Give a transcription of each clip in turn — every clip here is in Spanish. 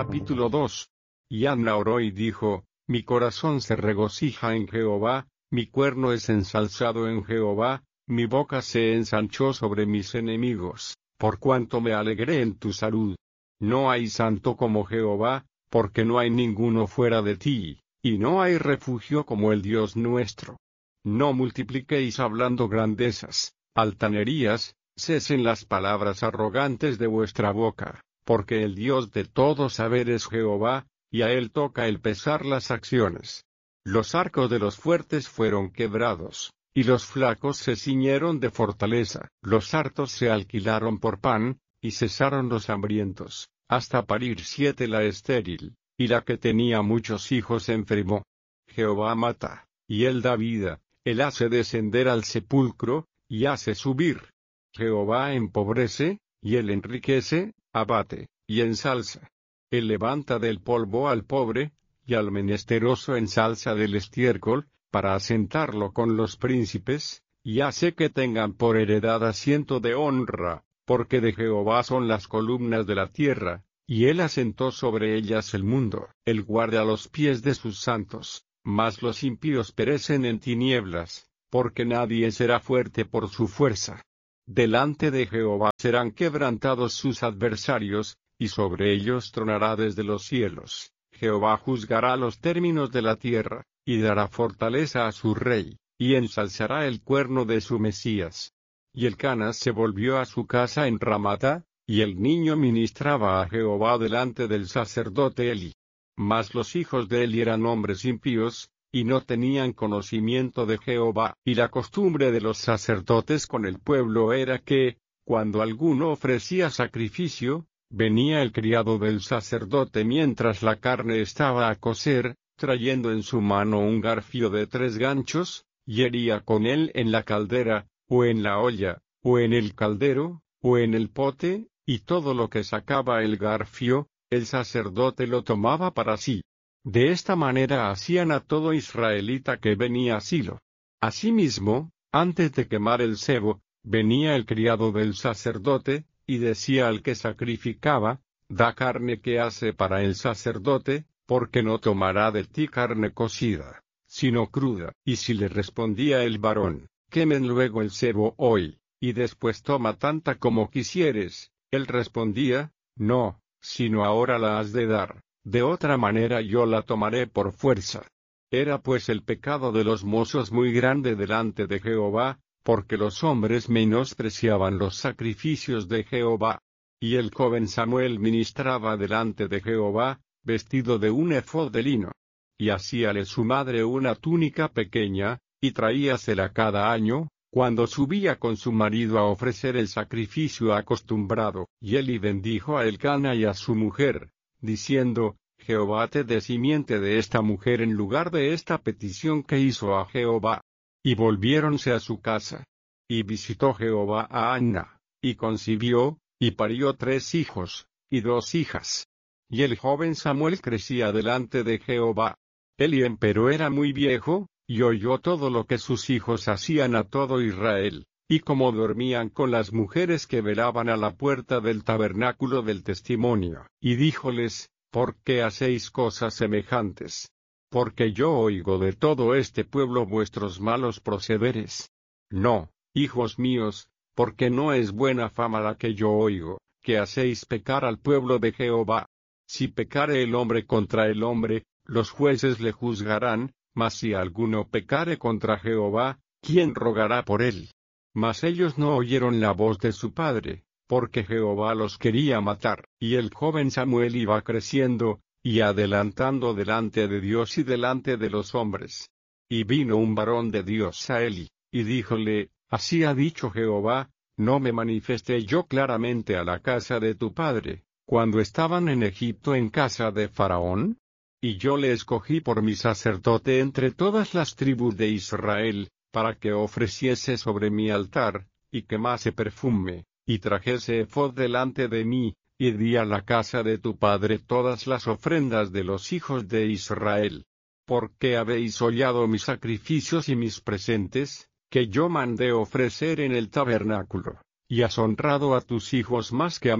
Capítulo 2. Y Anna oró y dijo: Mi corazón se regocija en Jehová, mi cuerno es ensalzado en Jehová, mi boca se ensanchó sobre mis enemigos, por cuanto me alegré en tu salud. No hay santo como Jehová, porque no hay ninguno fuera de ti, y no hay refugio como el Dios nuestro. No multipliquéis hablando grandezas, altanerías, cesen las palabras arrogantes de vuestra boca, porque el Dios de todo saber es Jehová, y a él toca el pesar las acciones. Los arcos de los fuertes fueron quebrados, y los flacos se ciñeron de fortaleza. Los hartos se alquilaron por pan, y cesaron los hambrientos, hasta parir 7 la estéril, y la que tenía muchos hijos enfermó. Jehová mata, y él da vida, él hace descender al sepulcro, y hace subir. Jehová empobrece, y él enriquece, abate, y ensalza. Él levanta del polvo al pobre, y al menesteroso ensalza del estiércol, para asentarlo con los príncipes, y hace que tengan por heredad asiento de honra, porque de Jehová son las columnas de la tierra, y él asentó sobre ellas el mundo. Él guarda los pies de sus santos, mas los impíos perecen en tinieblas, porque nadie será fuerte por su fuerza. Delante de Jehová serán quebrantados sus adversarios, y sobre ellos tronará desde los cielos. Jehová juzgará los términos de la tierra, y dará fortaleza a su rey, y ensalzará el cuerno de su Mesías. Y Elcanas se volvió a su casa en Ramata, y el niño ministraba a Jehová delante del sacerdote Eli. Mas los hijos de Eli eran hombres impíos, y no tenían conocimiento de Jehová. Y la costumbre de los sacerdotes con el pueblo era que, cuando alguno ofrecía sacrificio, venía el criado del sacerdote mientras la carne estaba a cocer, trayendo en su mano un garfio de 3 ganchos, y hería con él en la caldera, o en la olla, o en el caldero, o en el pote, y todo lo que sacaba el garfio, el sacerdote lo tomaba para sí. De esta manera hacían a todo israelita que venía a Silo. Asimismo, antes de quemar el sebo, venía el criado del sacerdote, y decía al que sacrificaba: Da carne que hace para el sacerdote, porque no tomará de ti carne cocida, sino cruda. Y si le respondía el varón: Quemen luego el sebo hoy, y después toma tanta como quisieres, él respondía: No, sino ahora la has de dar, de otra manera yo la tomaré por fuerza. Era pues el pecado de los mozos muy grande delante de Jehová, porque los hombres menospreciaban los sacrificios de Jehová. Y el joven Samuel ministraba delante de Jehová, vestido de un efod de lino. Y hacíale su madre una túnica pequeña, y traíasela cada año, cuando subía con su marido a ofrecer el sacrificio acostumbrado. Y Eli bendijo a Elcana y a su mujer, diciendo: Jehová te dé simiente de esta mujer en lugar de esta petición que hizo a Jehová. Y volviéronse a su casa. Y visitó Jehová a Anna, y concibió, y parió 3 hijos, y 2 hijas. Y el joven Samuel crecía delante de Jehová. Eli empero era muy viejo, y oyó todo lo que sus hijos hacían a todo Israel, y cómo dormían con las mujeres que velaban a la puerta del tabernáculo del testimonio. Y díjoles: ¿Por qué hacéis cosas semejantes? Porque yo oigo de todo este pueblo vuestros malos procederes. No, hijos míos, porque no es buena fama la que yo oigo, que hacéis pecar al pueblo de Jehová. Si pecare el hombre contra el hombre, los jueces le juzgarán, mas si alguno pecare contra Jehová, ¿quién rogará por él? Mas ellos no oyeron la voz de su padre, porque Jehová los quería matar. Y el joven Samuel iba creciendo, y adelantando delante de Dios y delante de los hombres. Y vino un varón de Dios a Eli, y díjole: Así ha dicho Jehová: ¿No me manifesté yo claramente a la casa de tu padre, cuando estaban en Egipto en casa de Faraón? Y yo le escogí por mi sacerdote entre todas las tribus de Israel, para que ofreciese sobre mi altar, y quemase perfume, y trajese efod delante de mí, y di a la casa de tu padre todas las ofrendas de los hijos de Israel. ¿Por qué habéis hollado mis sacrificios y mis presentes, que yo mandé ofrecer en el tabernáculo, y has honrado a tus hijos más que a mí,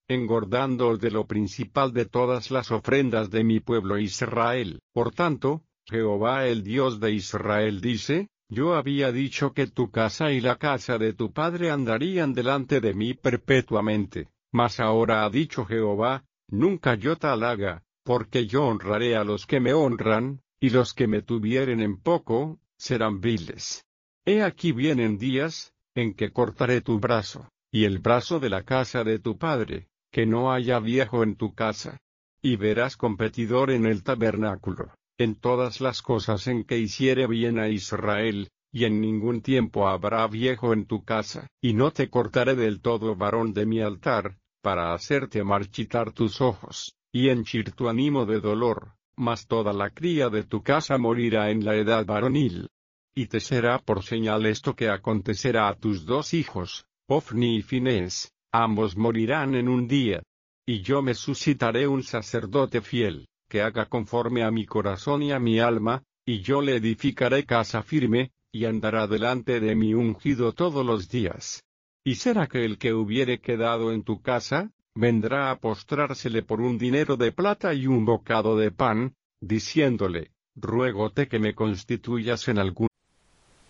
engordándoos de lo principal de todas las ofrendas de mi pueblo Israel. Por tanto, Jehová el Dios de Israel dice, yo había dicho que tu casa y la casa de tu padre andarían delante de mí perpetuamente, mas ahora ha dicho Jehová, nunca yo tal haga, porque yo honraré a los que me honran, y los que me tuvieren en poco, serán viles. He aquí vienen días, en que cortaré tu brazo, y el brazo de la casa de tu padre, que no haya viejo en tu casa. Y verás competidor en el tabernáculo, en todas las cosas en que hiciere bien a Israel, y en ningún tiempo habrá viejo en tu casa. Y no te cortaré del todo varón de mi altar, para hacerte marchitar tus ojos, y henchir tu ánimo de dolor, mas toda la cría de tu casa morirá en la edad varonil. Y te será por señal esto que acontecerá a tus dos hijos, Ofni y Finés, ambos morirán en un día. Y yo me suscitaré un sacerdote fiel, que haga conforme a mi corazón y a mi alma, y yo le edificaré casa firme, y andará delante de mi ungido todos los días. Y será que el que hubiere quedado en tu casa, vendrá a postrársele por un dinero de plata y un bocado de pan, diciéndole, ruégote que me constituyas en algún